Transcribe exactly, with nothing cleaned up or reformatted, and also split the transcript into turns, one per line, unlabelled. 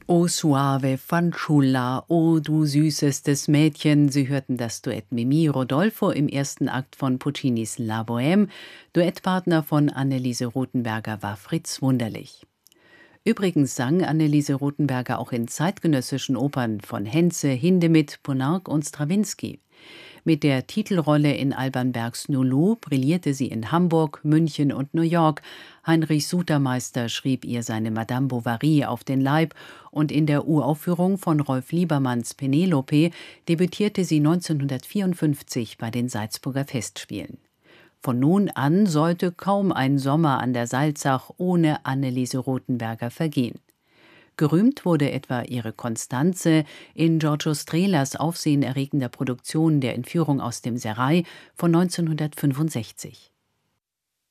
O suave fanciulla, o du süßestes Mädchen. Sie hörten das Duett Mimì Rodolfo im ersten Akt von Puccinis La Bohème. Duettpartner von Anneliese Rothenberger war Fritz Wunderlich. Übrigens sang Anneliese Rothenberger auch in zeitgenössischen Opern von Henze, Hindemith, Ponarc und Strawinsky. Mit der Titelrolle in Alban Bergs Nulu brillierte sie in Hamburg, München und New York. Heinrich Sutermeister schrieb ihr seine Madame Bovary auf den Leib und in der Uraufführung von Rolf Liebermanns Penelope debütierte sie neunzehnhundertvierundfünfzig bei den Salzburger Festspielen. Von nun an sollte kaum ein Sommer an der Salzach ohne Anneliese Rothenberger vergehen. Gerühmt wurde etwa ihre Constanze in Giorgio Strelas aufsehenerregender Produktion Der Entführung aus dem Serail von neunzehnhundertfünfundsechzig.